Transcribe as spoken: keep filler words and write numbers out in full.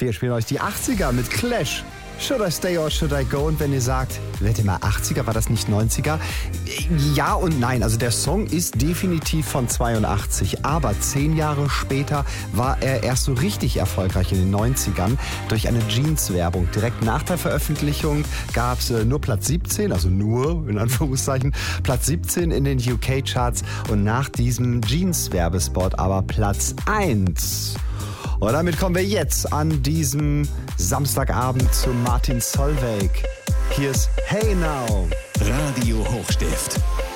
Wir spielen euch die achtziger mit Clash. Should I stay or should I go? Und wenn ihr sagt, warte mal, achtziger, war das nicht neunziger? Ja und nein. Also der Song ist definitiv von zweiundachtzig. Aber zehn Jahre später war er erst so richtig erfolgreich in den neunzigern durch eine Jeans-Werbung. Direkt nach der Veröffentlichung gab es äh, nur Platz siebzehn, also nur, in Anführungszeichen, Platz siebzehn in den U K-Charts. Und nach diesem Jeans-Werbespot aber Platz eins. Und damit kommen wir jetzt an diesem Samstagabend zu Martin Solveig. Hier ist Hey Now. Radio Hochstift.